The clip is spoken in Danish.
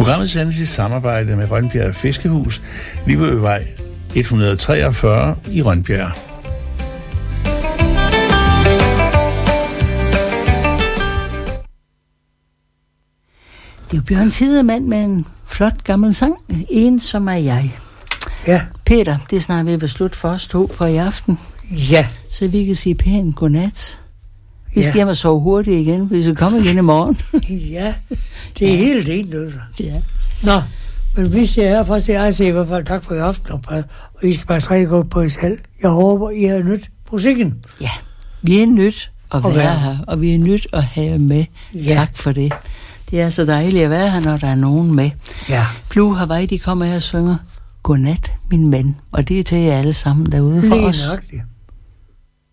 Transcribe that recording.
Programmet sendes i samarbejde med Rønbjerg Fiskehus, Livøvej 143 i Rønbjerg. Det er jo Bjørn Tidemand med en flot gammel sang. En som er jeg. Ja. Peter, det er snart ved at være slut for os to for i aften. Ja. Så vi kan sige pænt godnat. Vi skal hjem og sove hurtigt igen, for vi skal komme igen i morgen. Ja, det er helt enkelt, altså. Ja. Nå, men vi siger herfra, jeg siger i hvert fald tak for i aften, og I skal bare trække godt på jer selv. Jeg håber, I har nydt musikken. Ja, vi er nødt at være her, og vi er nødt at have med. Ja. Tak for det. Det er så dejligt at være her, når der er nogen med. Ja. Blue Hawaii, de kommer her og synger Godnat, min ven. Og det er til jer alle sammen derude for os. Lige nok det.